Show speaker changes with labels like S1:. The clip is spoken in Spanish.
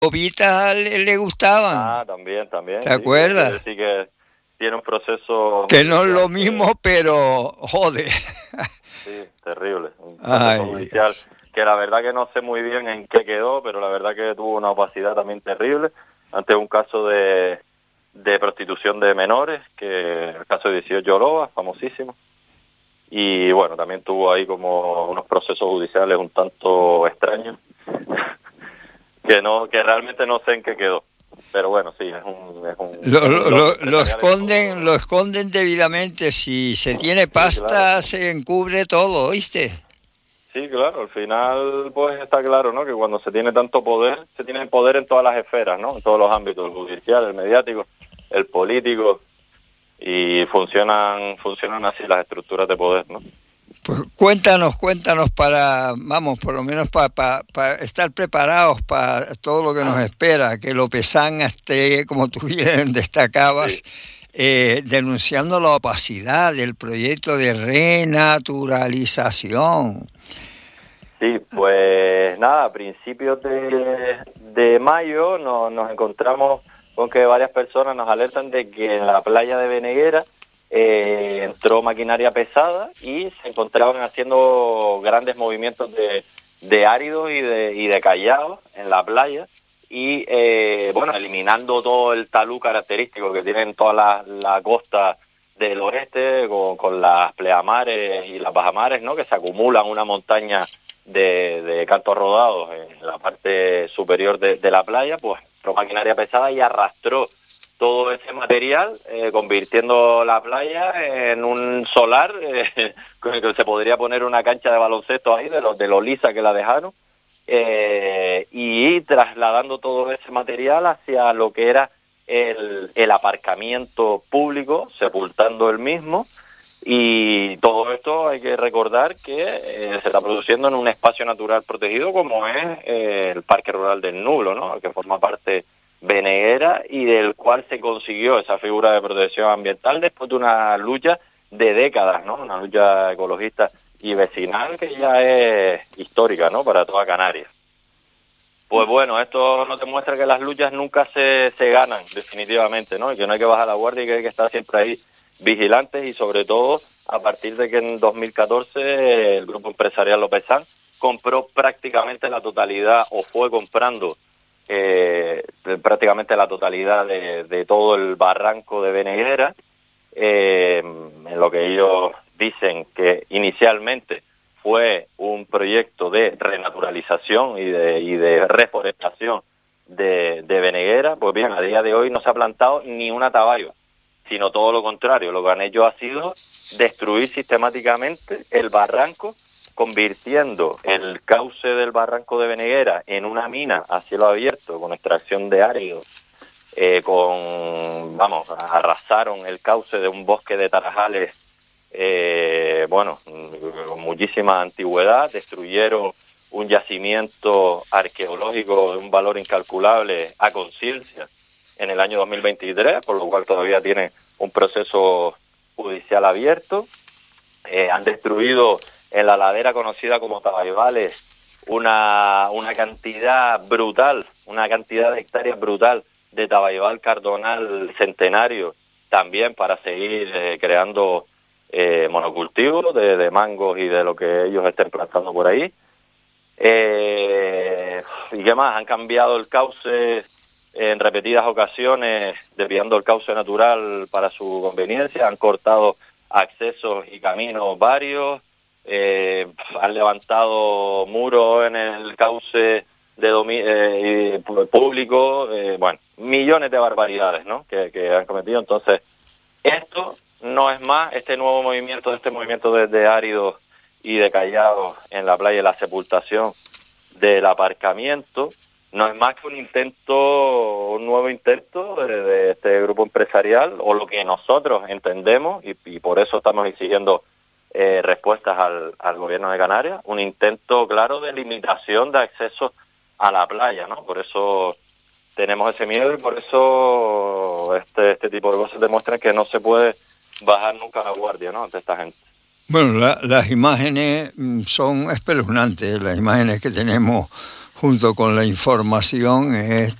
S1: Bobitas le gustaban,
S2: Ah, también, también,
S1: ¿te
S2: sí, que quiere
S1: acuerdas?
S2: decir que tiene un proceso
S1: Que no es lo
S2: judicial
S1: mismo, pero jode.
S2: sí, terrible, un proceso
S1: Ay,
S2: judicial
S1: Dios.
S2: que la verdad que no sé muy bien en qué quedó, pero la verdad que tuvo una opacidad también terrible ante un caso de prostitución de menores, que el caso de 18 Loba, famosísimo, y bueno, también tuvo ahí como unos procesos judiciales un tanto extraños, que realmente no sé en qué quedó. Pero bueno, sí,
S1: Lo,
S2: es un
S1: lo,
S2: lote
S1: lo-
S2: empresarial en
S1: lo
S2: todo.
S1: esconden debidamente. Si se tiene
S2: Sí, claro.
S1: pasta, se encubre todo, ¿oíste?
S2: Sí, claro, al final pues está claro, ¿no? Que cuando se tiene tanto poder, se tiene poder en todas las esferas, ¿no? En todos los ámbitos, el judicial, el mediático, el político, y funcionan así las estructuras de poder, ¿no?
S1: Pues cuéntanos para, vamos, por lo menos para estar preparados para todo lo que nos espera, que Lopezán esté, como tú bien destacabas,
S2: Sí,
S1: denunciando la opacidad del proyecto de renaturalización.
S2: sí, pues nada, a principios de mayo nos encontramos con que varias personas nos alertan de que en la playa de Beneguera entró maquinaria pesada y se encontraban haciendo grandes movimientos de áridos y de callados en la playa y bueno, eliminando todo el talud característico que tienen toda la costa del oeste con las pleamares y las bajamares, ¿no? Que se acumulan una montaña de cantos rodados en la parte superior de la playa, pues entró maquinaria pesada y arrastró todo ese material, convirtiendo la playa en un solar, con el que se podría poner una cancha de baloncesto ahí, de lo lisa que la dejaron, y trasladando todo ese material hacia lo que era el aparcamiento público, sepultando el mismo, y todo esto hay que recordar que se está produciendo en un espacio natural protegido como es el Parque Rural del Nublo, ¿no? Que forma parte Beneguera y del cual se consiguió esa figura de protección ambiental después de una lucha de décadas, ¿no? Una lucha ecologista y vecinal que ya es histórica, ¿no? Para toda Canarias. Pues bueno, esto nos demuestra que las luchas nunca se ganan definitivamente, ¿no? Y que no hay que bajar la guardia y que hay que estar siempre ahí vigilantes y sobre todo a partir de que en 2014 el grupo empresarial Lopezán compró prácticamente la totalidad o fue comprando prácticamente la totalidad de todo el barranco de Beneguera, en lo que ellos dicen que inicialmente fue un proyecto de renaturalización y de reforestación de Beneguera. Pues bien, a día de hoy no se ha plantado ni una tabaiba, sino todo lo contrario. Lo que han hecho ha sido destruir sistemáticamente el barranco, convirtiendo el cauce del barranco de Beneguera en una mina a cielo abierto con extracción de áridos, arrasaron el cauce de un bosque de tarajales, con muchísima antigüedad, destruyeron un yacimiento arqueológico de un valor incalculable a conciencia en el año 2023, por lo cual todavía tiene un proceso judicial abierto. Han destruido en la ladera conocida como Tabaibales una cantidad brutal, una cantidad de hectáreas brutal de tabaibal cardonal centenario, también para seguir creando monocultivos de mangos y de lo que ellos estén plantando por ahí. ¿Y qué más? Han cambiado el cauce en repetidas ocasiones, desviando el cauce natural para su conveniencia, han cortado accesos y caminos varios, han levantado muros en el cauce público, bueno, millones de barbaridades, ¿no? que han cometido. Entonces, esto no es más, este movimiento de áridos y de callados en la playa, la sepultación del aparcamiento, no es más que un nuevo intento de este grupo empresarial, o lo que nosotros entendemos, y por eso estamos exigiendo respuestas al gobierno de Canarias, un intento claro de limitación de acceso a la playa, ¿no? Por eso tenemos ese miedo y por eso este tipo de cosas demuestran que no se puede bajar nunca la guardia, ¿no? Ante esta gente.
S1: Bueno, las imágenes son espeluznantes, las imágenes que tenemos junto con la información, es